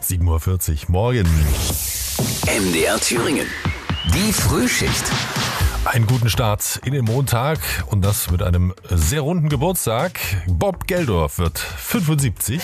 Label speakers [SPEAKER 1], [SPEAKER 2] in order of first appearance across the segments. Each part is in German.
[SPEAKER 1] 7:40 Uhr morgen.
[SPEAKER 2] MDR Thüringen. Die Frühschicht.
[SPEAKER 1] Einen guten Start in den Montag und das mit einem sehr runden Geburtstag. Bob Geldof wird 75.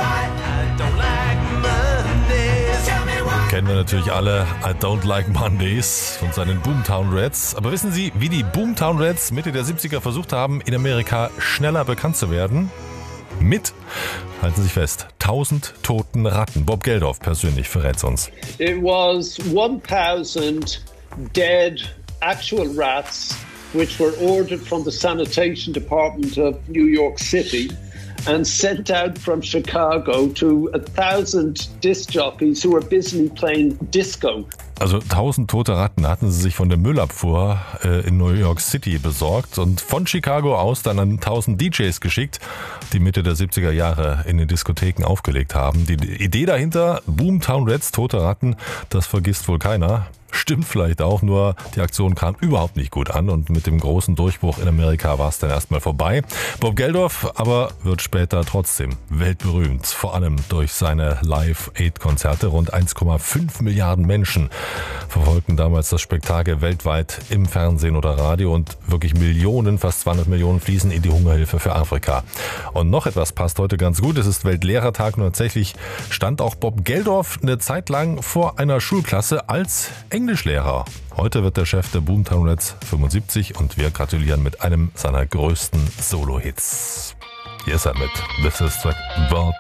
[SPEAKER 1] Kennen wir natürlich alle, I Don't Like Mondays von seinen Boomtown Rats. Aber wissen Sie, wie die Boomtown Rats Mitte der 70er versucht haben, in Amerika schneller bekannt zu werden? Mit, halten Sie sich fest, 1000 toten Ratten. Bob Geldof persönlich verrät uns.
[SPEAKER 3] It was 1000 dead actual rats which were ordered from the sanitation department of New York City and sent out from Chicago to 1000 disc jockeys who were busily playing disco.
[SPEAKER 1] Also 1000 tote Ratten hatten sie sich von der Müllabfuhr in New York City besorgt und von Chicago aus dann an 1000 DJs geschickt, die Mitte der 70er Jahre in den Diskotheken aufgelegt haben. Die Idee dahinter, Boomtown Rats, tote Ratten, das vergisst wohl keiner. Stimmt vielleicht auch, nur die Aktion kam überhaupt nicht gut an und mit dem großen Durchbruch in Amerika war es dann erstmal vorbei. Bob Geldof aber wird später trotzdem weltberühmt, vor allem durch seine Live-Aid-Konzerte. Rund 1,5 Milliarden Menschen verfolgten damals das Spektakel weltweit im Fernsehen oder Radio und wirklich Millionen, fast 200 Millionen fließen in die Hungerhilfe für Afrika. Und noch etwas passt heute ganz gut, es ist Weltlehrertag und tatsächlich stand auch Bob Geldof eine Zeit lang vor einer Schulklasse als Englischlehrer. Heute wird der Chef der Boomtown Rats 75 und wir gratulieren mit einem seiner größten Solo-Hits. Hier ist er mit This is the World